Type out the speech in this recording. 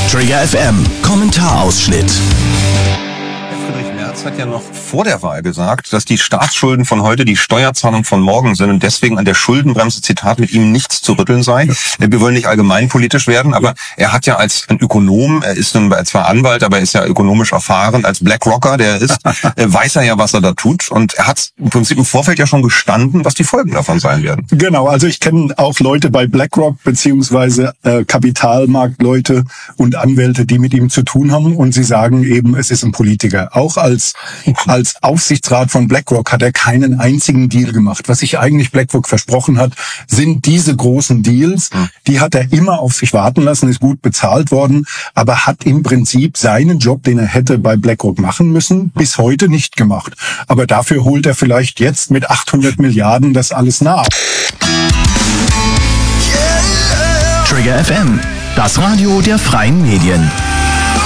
Trigger FM Kommentarausschnitt. Friedrich Merz hat ja noch vor der Wahl gesagt, dass die Staatsschulden von heute die Steuerzahlung von morgen sind und deswegen an der Schuldenbremse, Zitat, mit ihm nichts zu rütteln sei. Wir wollen nicht allgemeinpolitisch werden, aber er hat ja als ein Ökonom, er ist zwar Anwalt, aber er ist ja ökonomisch erfahren, als BlackRocker, der er ist, weiß er ja, was er da tut, und er hat im Prinzip im Vorfeld ja schon gestanden, was die Folgen davon sein werden. Genau, also ich kenne auch Leute bei BlackRock beziehungsweise Kapitalmarktleute und Anwälte, die mit ihm zu tun haben, und sie sagen eben, es ist ein Politiker. Auch als Aufsichtsrat von BlackRock hat er keinen einzigen Deal gemacht. Was sich eigentlich BlackRock versprochen hat, sind diese großen Deals. Die hat er immer auf sich warten lassen, ist gut bezahlt worden, aber hat im Prinzip seinen Job, den er hätte bei BlackRock machen müssen, bis heute nicht gemacht. Aber dafür holt er vielleicht jetzt mit 800 Milliarden das alles nach. Trigger FM, das Radio der freien Medien.